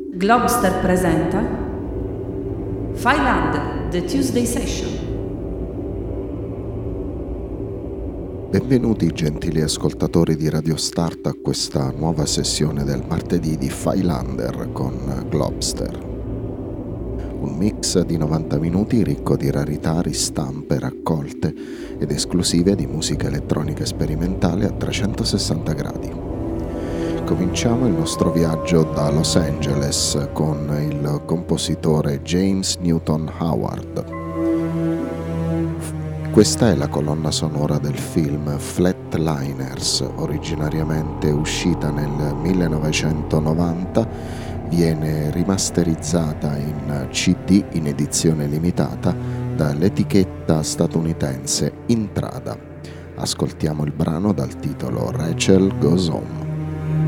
Globster presenta Phylander, The Tuesday Session. Benvenuti gentili ascoltatori di Radio Start a questa nuova sessione del martedì di Phylander con Globster. Un mix di 90 minuti ricco di rarità, ristampe, raccolte ed esclusive di musica elettronica sperimentale a 360 gradi. Cominciamo il nostro viaggio da Los Angeles con il compositore James Newton Howard. Questa è la colonna sonora del film Flatliners, originariamente uscita nel 1990, viene rimasterizzata in CD in edizione limitata dall'etichetta statunitense Intrada. Ascoltiamo il brano dal titolo Rachel Goes Home.